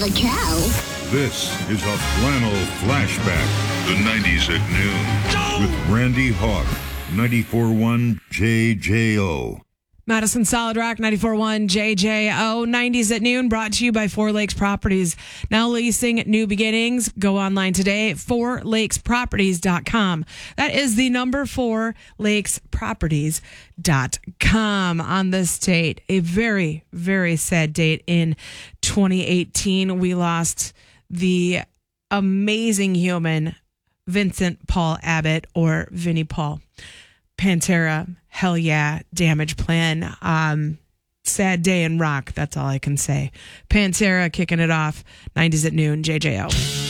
a cow. This is a flannel flashback. The 90s at noon. With Randy Hawk, 94.1 JJO. Madison Solid Rock 94.1 JJO. 90s at noon, brought to you by Four Lakes Properties. Now leasing new beginnings. Go online today at fourlakesproperties.com. That is the number 4lakesproperties.com. On this date, a very, very sad date in 2018. We lost the amazing human Vincent Paul Abbott, or Vinnie Paul. Pantera, hell yeah, Damage Plan. Sad day in rock, that's all I can say. Pantera kicking it off, 90s at noon, JJO.